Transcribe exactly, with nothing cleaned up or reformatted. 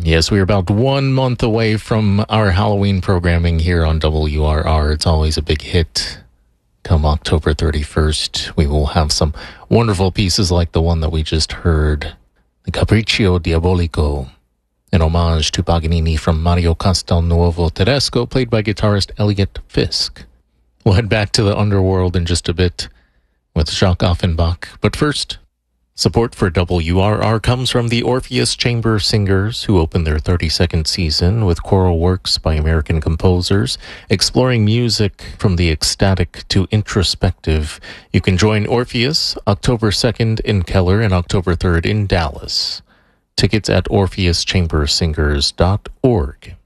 Yes, we're about one month away from our Halloween programming here on W R R. It's always a big hit. Come October thirty-first, we will have some wonderful pieces like the one that we just heard, the Capriccio Diabolico, an homage to Paganini from Mario Castelnuovo Tedesco, played by guitarist Elliot Fisk. We'll head back to the underworld in just a bit with Jacques Offenbach, but first, support for W R R comes from the Orpheus Chamber Singers, who opened their thirty-second season with choral works by American composers, exploring music from the ecstatic to introspective. You can join Orpheus October second in Keller and October third in Dallas. Tickets at orpheus chamber singers dot org.